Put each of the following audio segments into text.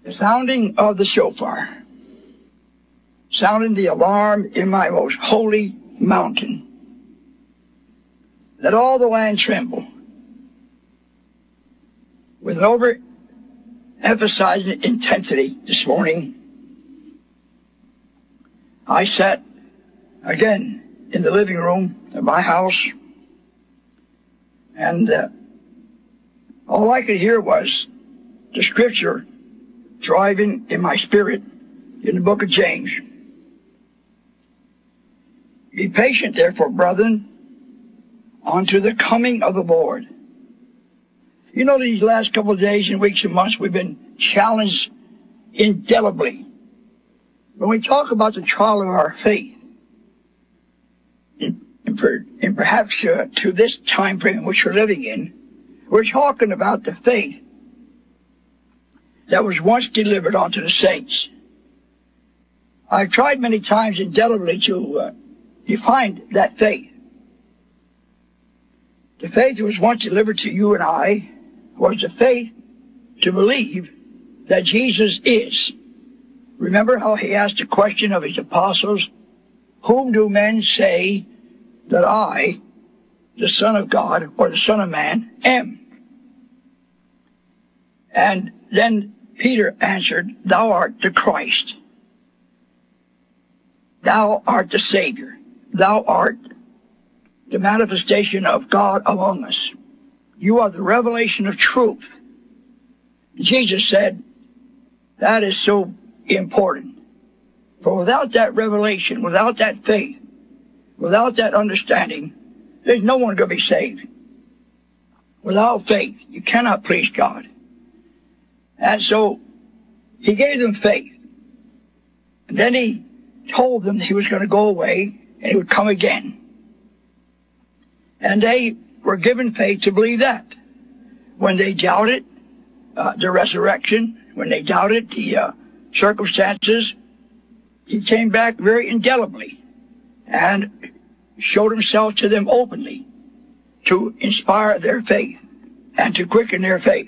The sounding of the shofar, sounding the alarm in my most holy mountain. Let all the land tremble. With an over-emphasizing intensity this morning, I sat again in the living room of my house, and all I could hear was the scripture driving in my spirit in the book of James. Be patient, therefore, brethren, unto the coming of the Lord. You know, these last couple of days and weeks and months, we've been challenged indelibly. When we talk about the trial of our faith, and perhaps to this time frame which we're living in, we're talking about the faith that was once delivered unto the saints. I've tried many times indelibly to define that faith. The faith that was once delivered to you and I was the faith to believe that Jesus is. Remember how he asked the question of his apostles, whom do men say that I, the Son of God, or the Son of Man, am? And then Peter answered, thou art the Christ. Thou art the Savior. Thou art the manifestation of God among us. You are the revelation of truth. Jesus said, that is so important. For without that revelation, without that faith, without that understanding, there's no one going to be saved. Without faith, you cannot please God. And so he gave them faith. And then he told them he was going to go away and he would come again. And they were given faith to believe that. When they doubted the resurrection, when they doubted the circumstances, he came back very indelibly and showed himself to them openly to inspire their faith and to quicken their faith.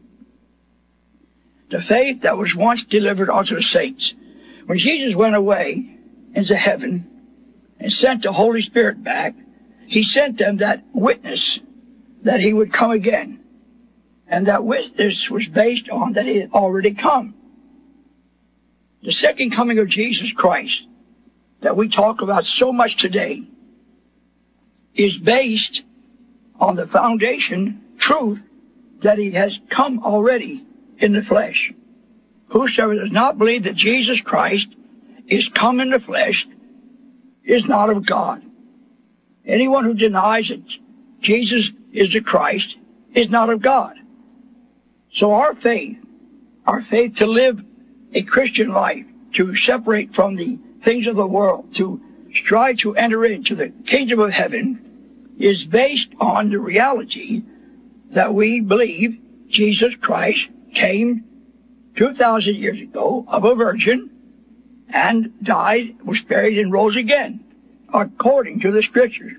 The faith that was once delivered unto the saints. When Jesus went away into heaven and sent the Holy Spirit back, he sent them that witness that he would come again. And that witness was based on that he had already come. The second coming of Jesus Christ that we talk about so much today is based on the foundation truth that he has come already in the flesh. Whosoever does not believe that Jesus Christ is come in the flesh is not of God. Anyone who denies that Jesus is the Christ is not of God. So our faith to live a Christian life, to separate from the things of the world, to strive to enter into the kingdom of heaven, is based on the reality that we believe Jesus Christ came 2,000 years ago of a virgin and died, was buried, and rose again, according to the Scriptures.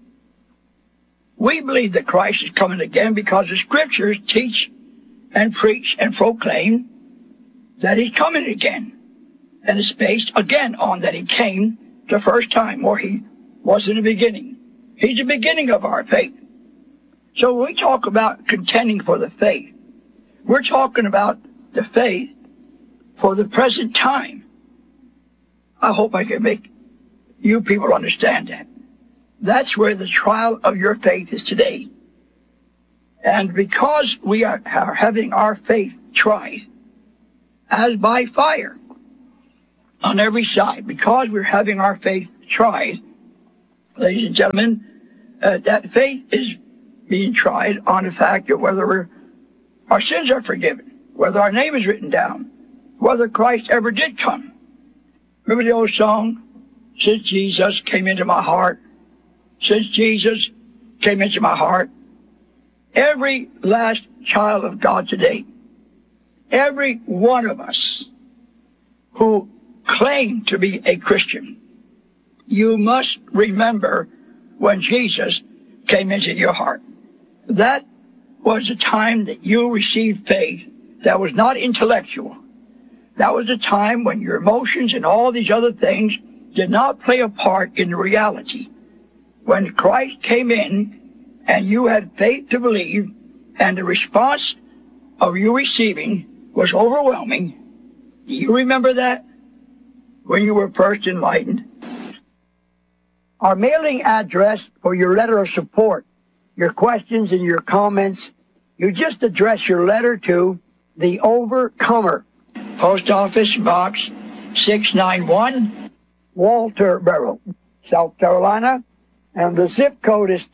We believe that Christ is coming again because the Scriptures teach and preach and proclaim that he's coming again. And it's based again on that he came the first time, or he was in the beginning. He's the beginning of our faith. So when we talk about contending for the faith, we're talking about the faith for the present time. I hope I can make you people understand that. That's where the trial of your faith is today. And because we are having our faith tried, as by fire, on every side, because we're having our faith tried, ladies and gentlemen, that faith is being tried on the fact of whether our sins are forgiven, whether our name is written down, whether Christ ever did come. Remember the old song, since Jesus came into my heart, since Jesus came into my heart. Every last child of God today, every one of us who claim to be a Christian, you must remember when Jesus came into your heart. That was the time that you received faith that was not intellectual. That was a time when your emotions and all these other things did not play a part in reality. When Christ came in and you had faith to believe, and the response of you receiving was overwhelming. Do you remember that? When you were first enlightened? Our mailing address for your letter of support, your questions and your comments, you just address your letter to The Overcomer, Post Office Box 691, Walterboro, South Carolina, and the zip code is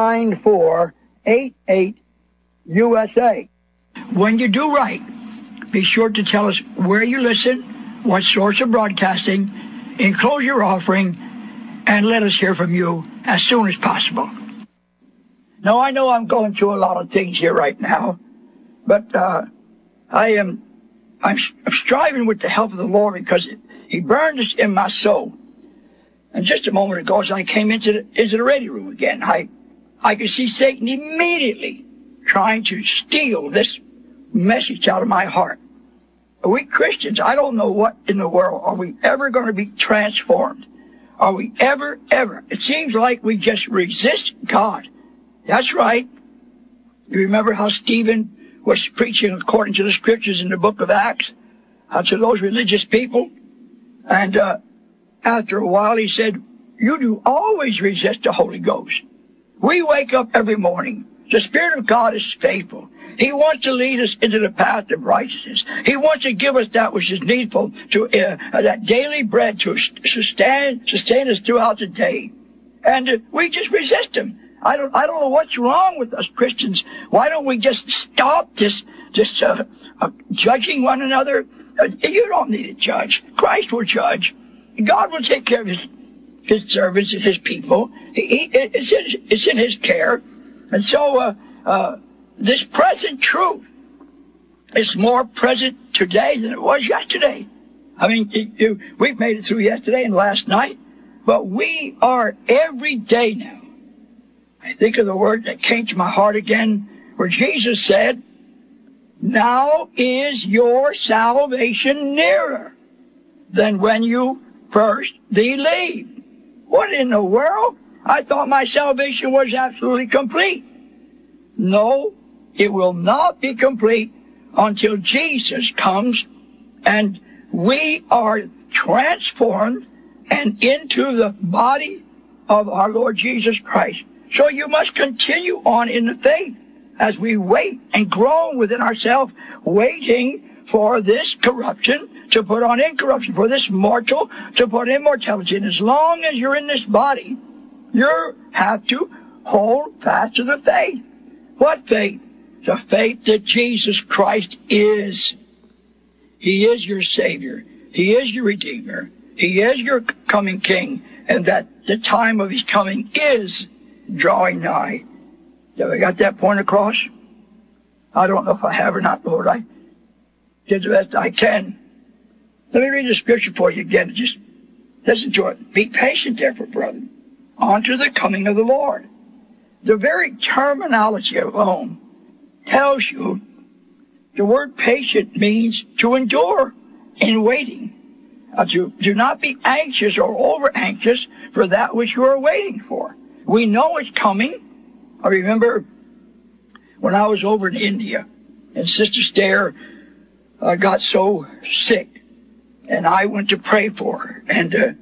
29488, USA. When you do write, be sure to tell us where you listen, what source of broadcasting, enclose your offering, and let us hear from you as soon as possible. Now, I know I'm going through a lot of things here right now, but I'm striving with the help of the Lord because He burned this in my soul. And just a moment ago, as I came into the radio room again, I could see Satan immediately trying to steal this message out of my heart. We Christians, I don't know what in the world, are we ever going to be transformed? Are we ever? It seems like we just resist God. That's right. You remember how Stephen was preaching according to the scriptures in the book of Acts to those religious people? And after a while he said, you do always resist the Holy Ghost. We wake up every morning. The Spirit of God is faithful. He wants to lead us into the path of righteousness. He wants to give us that which is needful, to that daily bread to sustain us throughout the day. And we just resist Him. I don't know what's wrong with us Christians. Why don't we just stop this judging one another? You don't need to judge. Christ will judge. God will take care of His servants and His people. It's in His care. And so this present truth is more present today than it was yesterday. I mean, we've made it through yesterday and last night, but we are every day now. I think of the word that came to my heart again, where Jesus said, now is your salvation nearer than when you first believed. What in the world? I thought my salvation was absolutely complete. No, it will not be complete until Jesus comes and we are transformed and into the body of our Lord Jesus Christ. So you must continue on in the faith as we wait and groan within ourselves, waiting for this corruption to put on incorruption, for this mortal to put immortality. And as long as you're in this body, you have to hold fast to the faith. What faith? The faith that Jesus Christ is. He is your Savior. He is your Redeemer. He is your coming King. And that the time of His coming is drawing nigh. Have I got that point across? I don't know if I have or not, Lord. I did the best I can. Let me read the scripture for you again. Just listen to it. Be patient, therefore, brethren, unto the coming of the Lord. The very terminology alone tells you the word patient means to endure in waiting. Do not be anxious or over-anxious for that which you are waiting for. We know it's coming. I remember when I was over in India and Sister Stair got so sick, and I went to pray for her. And,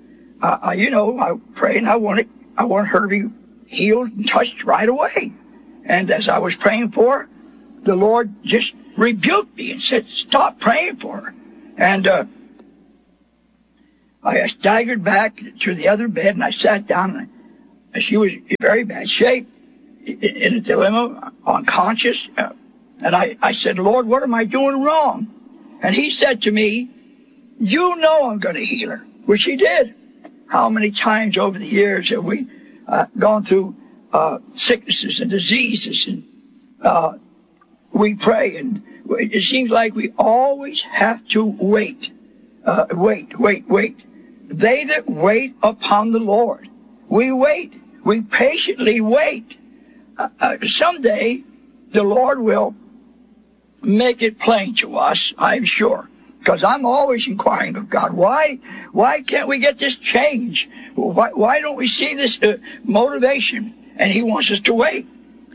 I pray and I want her to be healed and touched right away. And as I was praying for her, the Lord just rebuked me and said, stop praying for her. And I staggered back to the other bed and I sat down, and she was in very bad shape, in a dilemma, unconscious. And I said, Lord, what am I doing wrong? And He said to me, you know I'm going to heal her, which He did. How many times over the years have we gone through sicknesses and diseases, and we pray, and it seems like we always have to wait. Wait. They that wait upon the Lord, we wait. We patiently wait. Someday the Lord will make it plain to us, I'm sure. Because I'm always inquiring of God. Why can't we get this change? Why don't we see this motivation? And He wants us to wait.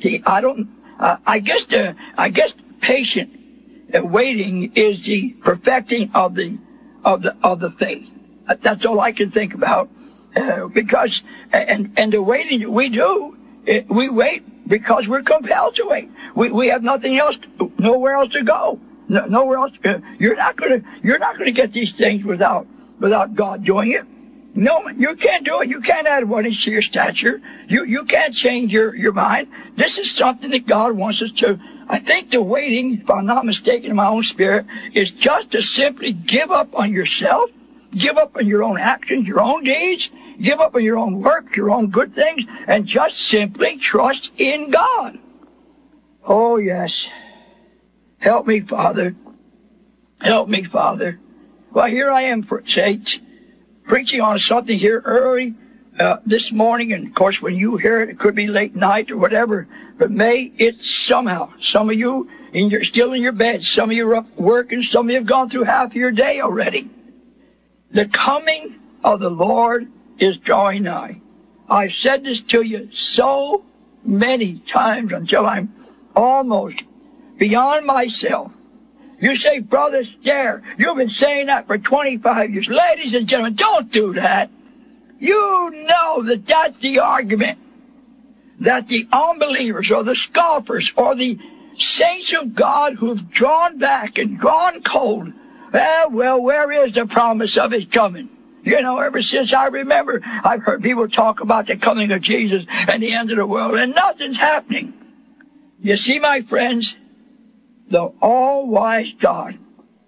I guess patient waiting is the perfecting of the faith. That's all I can think about. Because the waiting that we do, we wait because we're compelled to wait. We have nothing else, nowhere else to go. Nowhere else. You're not gonna get these things without God doing it. No, you can't do it. You can't add 1 inch to your stature. You can't change your mind. This is something that God wants us to. I think the waiting, if I'm not mistaken in my own spirit, is just to simply give up on yourself, give up on your own actions, your own deeds, give up on your own work, your own good things, and just simply trust in God. Oh, yes. Help me, Father. Help me, Father. Well, here I am, saints, preaching on something here early this morning, and of course when you hear it, it could be late night or whatever, but may it somehow, some of you, you're still in your bed, some of you are up working, some of you have gone through half of your day already. The coming of the Lord is drawing nigh. I've said this to you so many times until I'm almost beyond myself. You say, Brother Stair, you've been saying that for 25 years. Ladies and gentlemen, don't do that. You know that that's the argument. That the unbelievers or the scoffers or the saints of God who've drawn back and gone cold, well, where is the promise of His coming? You know, ever since I remember, I've heard people talk about the coming of Jesus and the end of the world, and nothing's happening. You see, my friends, the all-wise God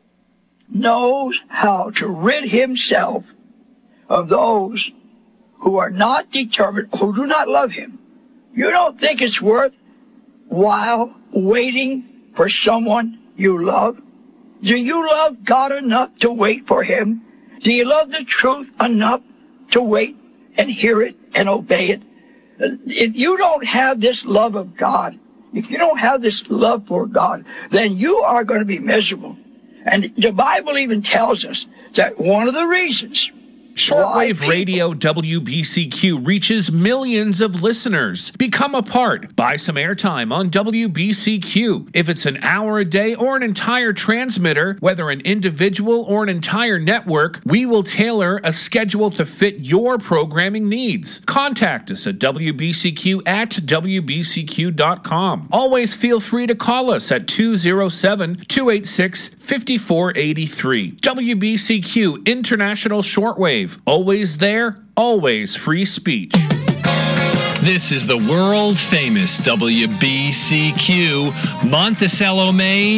knows how to rid Himself of those who are not determined, who do not love Him. You don't think it's worth while waiting for someone you love? Do you love God enough to wait for Him? Do you love the truth enough to wait and hear it and obey it? If you don't have this love of God, if you don't have this love for God, then you are going to be miserable. And the Bible even tells us that one of the reasons Shortwave Radio WBCQ reaches millions of listeners. Become a part. Buy some airtime on WBCQ. If it's an hour a day or an entire transmitter, whether an individual or an entire network, we will tailor a schedule to fit your programming needs. Contact us at WBCQ@WBCQ.com. Always feel free to call us at 207-286-5483. WBCQ International Shortwave. Always there, always free speech. This is the world-famous WBCQ, Monticello, Maine.